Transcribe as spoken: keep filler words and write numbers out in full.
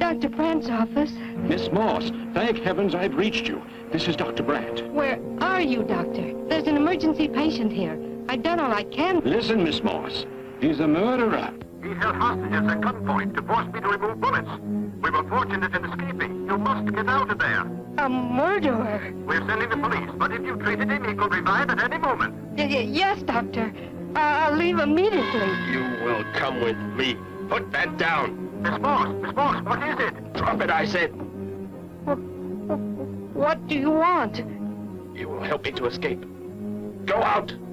Doctor Brandt's office. Miss Morse, thank heavens I've reached you. This is Doctor Brandt. Where are you, Doctor? There's an emergency patient here. I've done all I can. Listen, Miss Morse. He's a murderer. He held hostages at gunpoint to force me to remove bullets. We were fortunate in escaping. You must get out of there. A murderer? We're sending the police, but if you treated him, he could revive at any moment. Y y yes, Doctor. Uh, I'll leave immediately. You will come with me. Put that down. Miss Morse, Miss Morse, what is it? Drop it, I said. What, what do you want? You will help me to escape. Go out.